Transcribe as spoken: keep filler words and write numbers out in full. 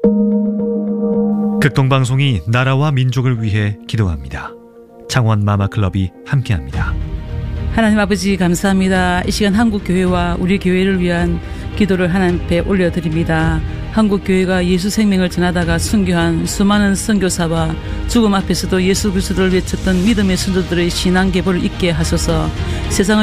극동방송이 나라와 민족을 위해 기도합니다. 창원 마마클럽이 함께합니다. 하나님 아버지 감사합니다. 이 시간 한국교회와 우리 교회를 위한 기도를 하나님 앞에 올려드립니다. 한국교회가 예수 생명을 전하다가 순교한 수많은 선교사와 죽음 앞에서도 예수 그리스도를 외쳤던 믿음의 선조들의 신앙 계보를 있게 하소서. 세상의